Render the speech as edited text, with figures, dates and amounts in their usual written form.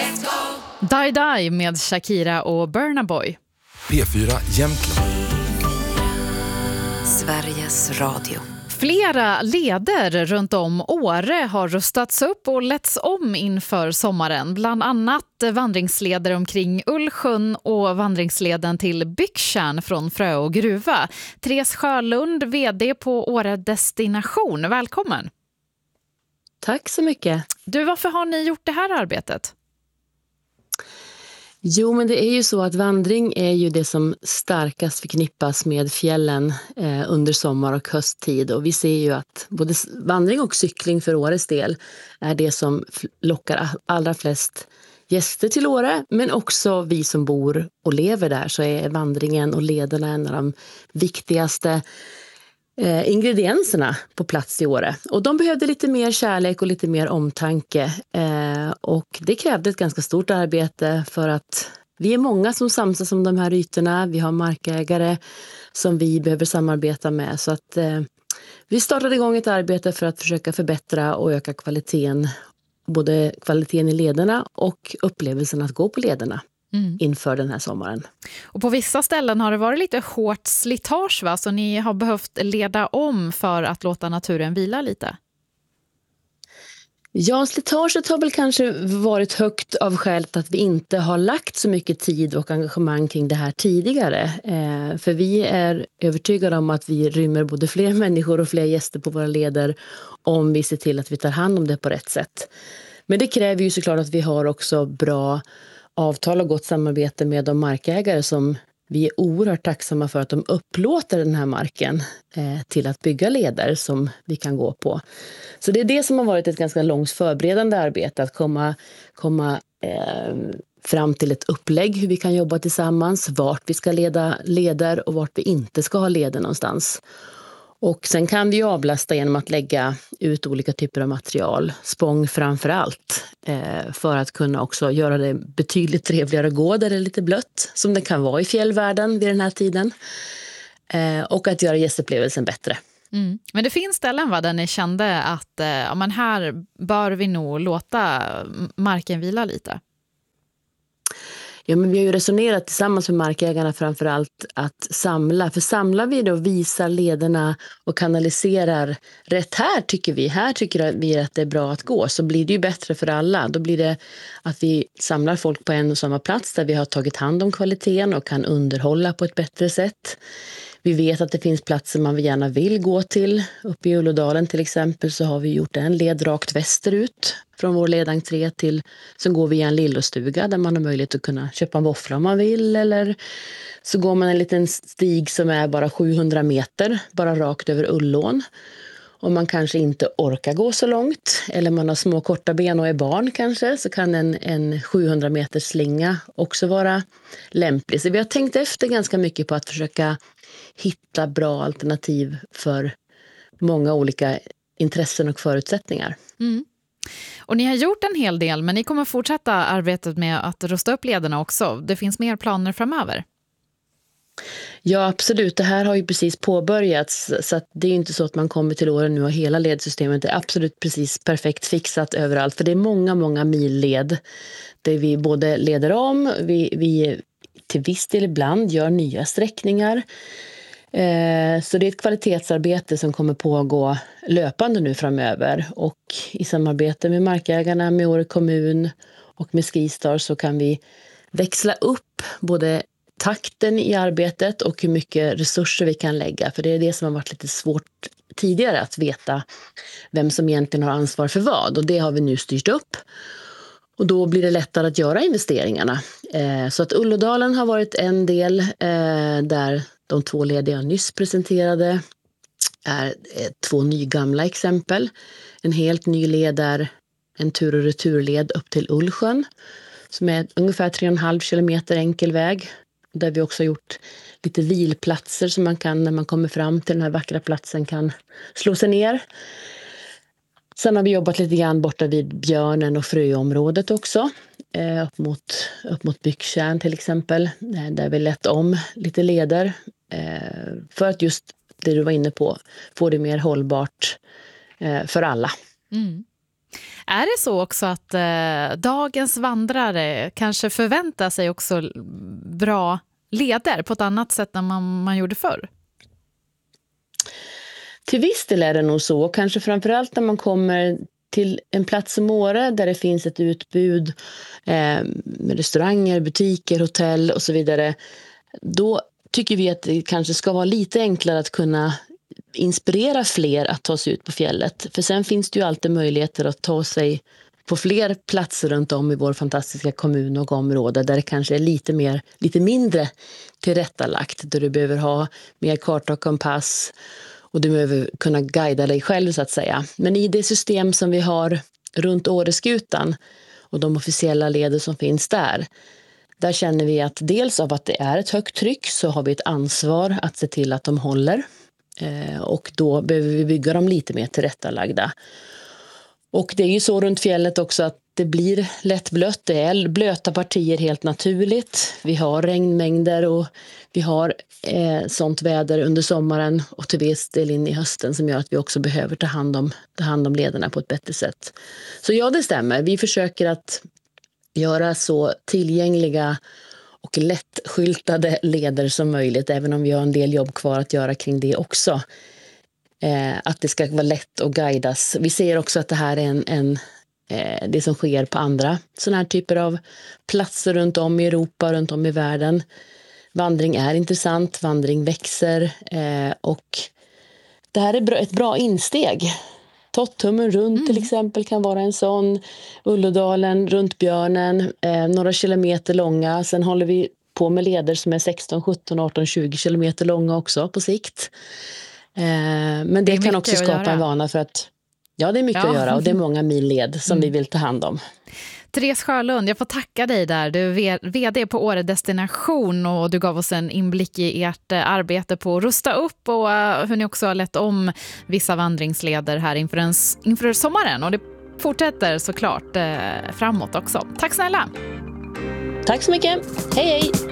Die Die med Shakira och Burna Boy. P4 Jämtland. Sveriges Radio. Flera leder runt om Åre har rustats upp och letts om inför sommaren. Bland annat vandringsleder omkring Ullsjön och vandringsleden till Byxtjärn från Frö och Gruva. Therese Sjölund, vd på Åre Destination. Välkommen! Tack så mycket. Du, varför har ni gjort det här arbetet? Jo, men det är ju så att vandring är ju det som starkast förknippas med fjällen under sommar- och hösttid. Och vi ser ju att både vandring och cykling för Åres del är det som lockar allra flest gäster till Åre. Men också vi som bor och lever där, så är vandringen och lederna en av de viktigaste ingredienserna på plats i Åre. Och de behövde lite mer kärlek och lite mer omtanke. Och det krävde ett ganska stort arbete för att vi är många som samsas om de här ytorna. Vi har markägare som vi behöver samarbeta med. Så att vi startade igång ett arbete för att försöka förbättra och öka kvaliteten. Både kvaliteten i lederna och upplevelsen att gå på lederna. Inför den här sommaren. Och på vissa ställen har det varit lite hårt slitage, va? Så ni har behövt leda om för att låta naturen vila lite. Ja, slitaget har väl kanske varit högt av skälet att vi inte har lagt så mycket tid och engagemang kring det här tidigare. För vi är övertygade om att vi rymmer både fler människor och fler gäster på våra leder om vi ser till att vi tar hand om det på rätt sätt. Men det kräver ju såklart att vi har också bra avtal och gott samarbete med de markägare som vi är oerhört tacksamma för att de upplåter den här marken till att bygga leder som vi kan gå på. Så det är det som har varit ett ganska långt förberedande arbete, att komma fram till ett upplägg hur vi kan jobba tillsammans, vart vi ska leda leder och vart vi inte ska ha leder någonstans. Och sen kan vi avlasta genom att lägga ut olika typer av material, spång framför allt, för att kunna också göra det betydligt trevligare att gå där det är lite blött, som det kan vara i fjällvärlden vid den här tiden, och att göra gästupplevelsen bättre. Men det finns ställen, va, där ni kände att men här bör vi nog låta marken vila lite? Ja, men vi har ju resonerat tillsammans med markägarna framför allt att samla. För samlar vi då, visar lederna och kanaliserar rätt här tycker vi att det är bra att gå, så blir det ju bättre för alla. Då blir det att vi samlar folk på en och samma plats där vi har tagit hand om kvaliteten och kan underhålla på ett bättre sätt. Vi vet att det finns platser man gärna vill gå till. Uppe i Ullådalen till exempel så har vi gjort en led rakt västerut från vår ledentré till, som går via en lillostuga där man har möjlighet att kunna köpa en våffla om man vill. Eller så går man en liten stig som är bara 700 meter, bara rakt över Ullån. Om man kanske inte orkar gå så långt eller man har små korta ben och är barn kanske, så kan en 700 meters slinga också vara lämplig. Så vi har tänkt efter ganska mycket på att försöka hitta bra alternativ för många olika intressen och förutsättningar. Och ni har gjort en hel del, men ni kommer fortsätta arbetet med att rusta upp lederna också. Det finns mer planer framöver. Ja, absolut. Det här har ju precis påbörjats, så att det är inte så att man kommer till Åre nu och hela ledsystemet är absolut precis perfekt fixat överallt. För det är många mil led där vi både leder om, vi till viss del ibland gör nya sträckningar. Så det är ett kvalitetsarbete som kommer pågå löpande nu framöver, och i samarbete med markägarna, med Åre kommun och med Skistar så kan vi växla upp både takten i arbetet och hur mycket resurser vi kan lägga, för det är det som har varit lite svårt tidigare att veta vem som egentligen har ansvar för vad, och det har vi nu styrt upp. Och då blir det lättare att göra investeringarna. Så att Ullådalen har varit en del där de 2 leder jag nyss presenterade är 2 nygamla exempel. En helt ny led är en tur- och returled upp till Ullsjön som är ungefär 3,5 kilometer enkel väg. Där vi också har gjort lite vilplatser som man kan, när man kommer fram till den här vackra platsen, kan slå sig ner. Sen har vi jobbat lite grann borta vid Björnen och Fröområdet också. Upp mot Byxtjärn till exempel. Där vi lett om lite leder. För att just det du var inne på, få det mer hållbart för alla. Är det så också att dagens vandrare kanske förväntar sig också bra leder på ett annat sätt än man gjorde förr? Till viss del är det nog så, kanske framförallt när man kommer till en plats som Åre där det finns ett utbud med restauranger, butiker, hotell och så vidare. Då tycker vi att det kanske ska vara lite enklare att kunna inspirera fler att ta sig ut på fjället. För sen finns det ju alltid möjligheter att ta sig på fler platser runt om i vår fantastiska kommun och område där det kanske är lite mindre tillrättalagt. Där du behöver ha mer karta och kompass och du behöver kunna guida dig själv så att säga. Men i det system som vi har runt Åreskutan och de officiella leder som finns där känner vi att dels av att det är ett högt tryck så har vi ett ansvar att se till att de håller. Och då behöver vi bygga dem lite mer tillrättalagda. Och det är ju så runt fjället också att det blir lätt blött. Det är blöta partier helt naturligt. Vi har regnmängder och vi har sånt väder under sommaren och till viss del in i hösten som gör att vi också behöver ta hand om lederna på ett bättre sätt. Så ja, det stämmer. Vi försöker att göra så tillgängliga och lättskyltade leder som möjligt, även om vi har en del jobb kvar att göra kring det också. Att det ska vara lätt att guidas. Vi ser också att det här är det som sker på andra sådana här typer av platser runt om i Europa, runt om i världen. Vandring är intressant, vandring växer och det här är ett bra insteg. Tottummen runt till exempel kan vara en sån. Ullådalen runt Björnen, några kilometer långa. Sen håller vi på med leder som är 16, 17, 18, 20 kilometer långa också på sikt. Men det kan också skapa en vana för att det är mycket att göra och det är många mil led som vi vill ta hand om. Therese Sjölund, jag får tacka dig där. Du är vd på Åre Destination och du gav oss en inblick i ert arbete på att rusta upp och hur ni också har lett om vissa vandringsleder här inför sommaren. Och det fortsätter såklart framåt också. Tack snälla! Tack så mycket. Hej hej!